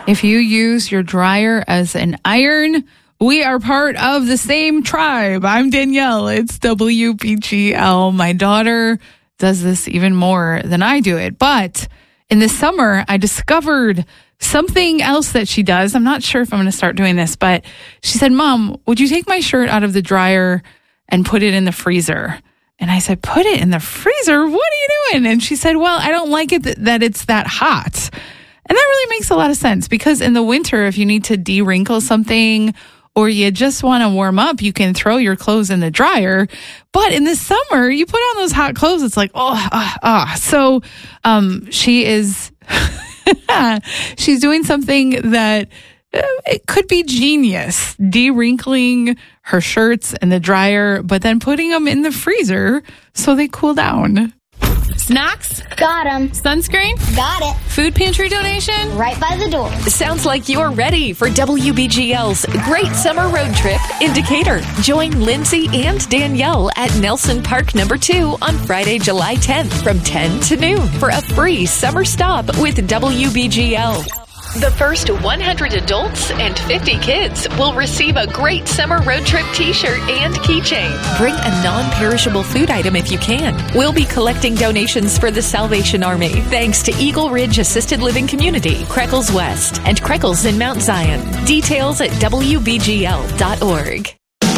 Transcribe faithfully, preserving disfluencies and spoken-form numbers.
If you use your dryer as an iron, we are part of the same tribe. I'm Danielle. It's W B G L. My daughter does this even more than I do it. But in the summer, I discovered something else that she does. I'm not sure if I'm going to start doing this, but she said, Mom, would you take my shirt out of the dryer and put it in the freezer? And I said, put it in the freezer? What are you doing? And she said, well, I don't like it th- that it's that hot. And that really makes a lot of sense because in the winter, if you need to de-wrinkle something or you just want to warm up, you can throw your clothes in the dryer. But in the summer, you put on those hot clothes, it's like, oh, ah, ah. So um, she is, she's doing something that uh, it could be genius, de-wrinkling her shirts in the dryer, but then putting them in the freezer so they cool down. Snacks? Got 'em. Sunscreen? Got it. Food pantry donation? Right by the door. Sounds like you're ready for W B G L's Great Summer Road Trip in Decatur. Join Lindsay and Danielle at Nelson Park Number two on Friday, July tenth from ten to noon for a free summer stop with W B G L. The first one hundred adults and fifty kids will receive a Great Summer Road Trip t-shirt and keychain. Bring a non-perishable food item if you can. We'll be collecting donations for the Salvation Army, thanks to Eagle Ridge Assisted Living Community, Creckles West, and Creckles in Mount Zion. Details at W B G L dot org.